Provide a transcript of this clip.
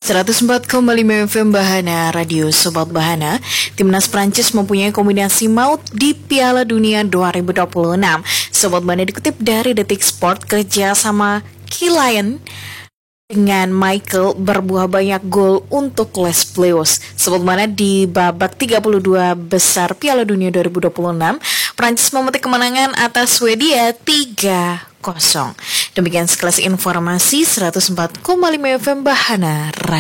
104,5 FM Bahana, Radio Sobat Bahana. Timnas Prancis mempunyai kombinasi maut di Piala Dunia 2026. Sobat Bahana dikutip dari Detik Sport, kerjasama Kylian dengan Michael berbuah banyak gol untuk Les Bleus. Sobat Bahana, di babak 32 besar Piala Dunia 2026, Prancis memetik kemenangan atas Swedia 3-0. Demikian sekelas informasi 104,5 FM Bahana.